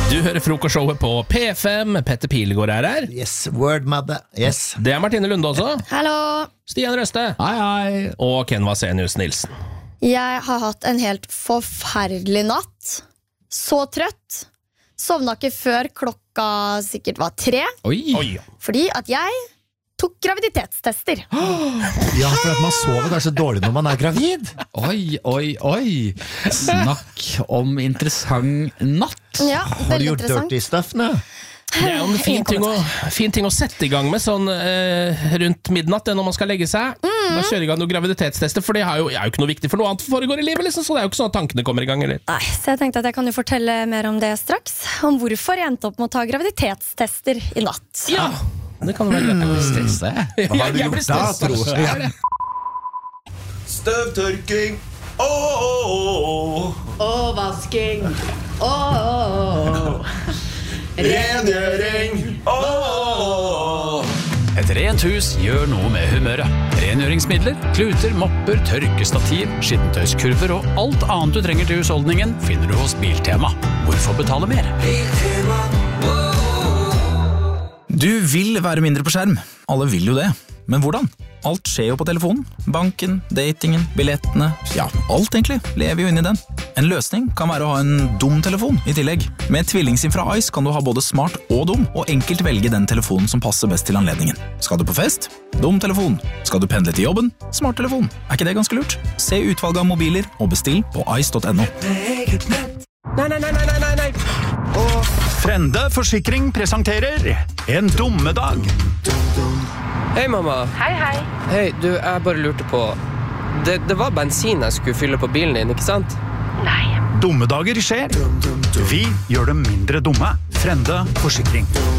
Du hører frokostshowet på P5. Petter Pilgaard her. Yes, word mother, yes. Det Martine Lunde også. Hallo. Stian Røste. Hei. Og Ken Vasenius Nilsen. Jeg har hatt en helt forferdelig natt. Så trøtt. Sovna ikke før klokka sikkert var 3. Oi. Fordi at jeg tok graviditetstester. Ja, for at man sover kanskje dårlig når man er gravid. Oi. Snakk om interessant natt. Ja, Har du veldig gjort interessant. dirty stuff nå? Det jo en fin ting å sette i gang med sånn rundt midnatt når man skal legge seg. Bare kjøre i gang noen graviditetstester, for det er jo ikke noe viktig for noe annet foregår i livet, liksom, så det er jo ikke sånn at tankene kommer i gang, eller? Nei, så jeg tenkte at jeg kan jo fortelle mer om det straks. Om hvorfor jeg endte opp med å ta graviditetstester i natt. Ja, det kan være greit. Stresse. Hva har du Jeg blir gjort da, stresset. tror jeg? Støvtørking. Og vasking. Rengjøring. Et rent hus gjør noe med humøret. Rengjøringsmidler, kluter, mopper, tørkestativ, skittentøyskurver og alt annet du trenger til husholdningen finner du hos Biltema. Hvorfor betale mer? Du vil være mindre på skjerm. Alle vil jo det. Men hvordan? Alt skjer jo på telefonen. Banken, datingen, billettene. Ja, alt egentlig lever jo inn i den. En løsning kan være å ha en dum telefon i tillegg. Med tvillingsim fra Ice kan du ha både smart og dum, og enkelt velge den telefonen som passer best til anledningen. Skal du på fest? Dum telefon. Skal du pendle til jobben? Smart telefon. Er ikke det ganske lurt? Se utvalget av mobiler og bestill på ice.no. Nei. Frende Forsikring presenterer En dummedag. Hei, mamma. Hei. Hei, du, jeg bare lurte på det var bensin jeg skulle fylle på bilen din, ikke sant? Nei. Dummedager skjer. Vi gjør dem mindre dumme. Frende Forsikring.